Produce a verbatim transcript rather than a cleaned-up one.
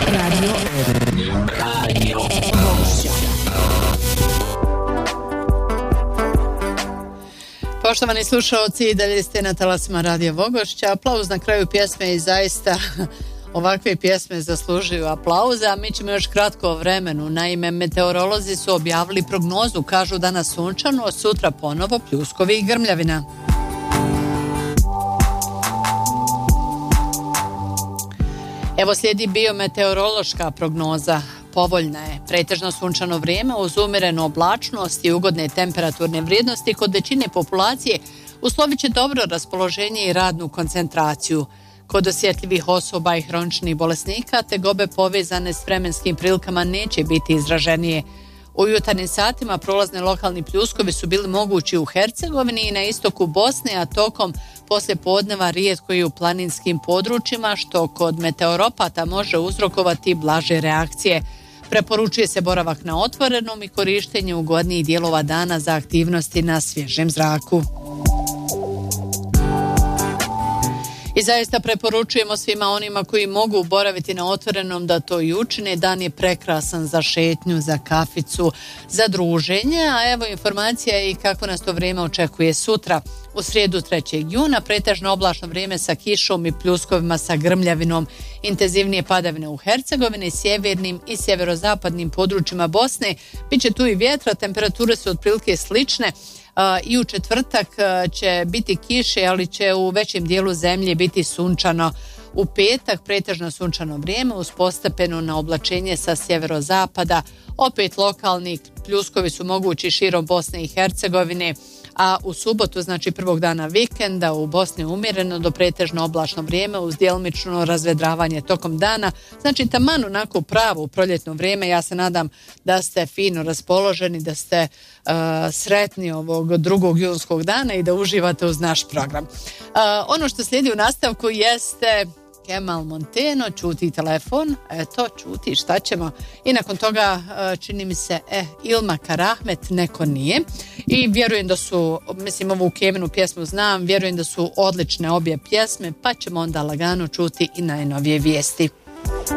Radio Radio Vogošća. Poštovani slušalci, dalje ste na talasima Radio Vogošća. Aplauz na kraju pjesme i zaista ovakve pjesme zaslužuju aplauza. Mi ćemo još kratko o vremenu. Naime, meteorolozi su objavili prognozu. Kažu danas sunčano, a sutra ponovo pljuskovi i grmljavina. Evo slijedi biometeorološka prognoza. Povoljna je. Pretežno sunčano vrijeme uz umjerenu oblačnost i ugodne temperaturne vrijednosti kod većine populacije uslovit će dobro raspoloženje i radnu koncentraciju. Kod osjetljivih osoba i hroničnih bolesnika tegobe povezane s vremenskim prilikama neće biti izraženije. U jutarnjim satima prolazni lokalni pljuskovi su bili mogući u Hercegovini i na istoku Bosne, a tokom poslije podneva rijetko i u planinskim područjima, što kod meteoropata može uzrokovati blaže reakcije. Preporučuje se boravak na otvorenom i korištenje ugodnijih dijelova dana za aktivnosti na svježem zraku. I zaista preporučujemo svima onima koji mogu boraviti na otvorenom da to i učine. Dan je prekrasan za šetnju, za kaficu, za druženje, a evo informacija i kako nas to vrijeme očekuje sutra. U srijedu trećeg juna pretežno oblačno vrijeme sa kišom i pljuskovima sa grmljavinom, intenzivnije padavine u Hercegovini, sjevernim i sjeverozapadnim područjima Bosne. Biće tu i vjetra, temperature su otprilike slične. Uh, i u četvrtak uh, će biti kiše, ali će u većem dijelu zemlje biti sunčano. U petak pretežno sunčano vrijeme uz postepeno na oblačenje sa sjeverozapada. Opet lokalni pljuskovi su mogući širom Bosne i Hercegovine, a u subotu, znači prvog dana vikenda, u Bosni umjereno do pretežno oblačno vrijeme uz djelomično razvedravanje tokom dana. Znači taman onako pravo proljetno vrijeme. Ja se nadam da ste fino raspoloženi, da ste uh, sretni ovog drugog junskog dana i da uživate uz naš program. Uh, ono što slijedi u nastavku jeste Kemal Monteno, čuti telefon, eto, čuti, šta ćemo. I nakon toga čini mi se, eh, Ilma Karahmet, neko nije. I vjerujem da su, mislim ovu Keminu pjesmu znam, vjerujem da su odlične obje pjesme, pa ćemo onda lagano čuti i najnovije vijesti.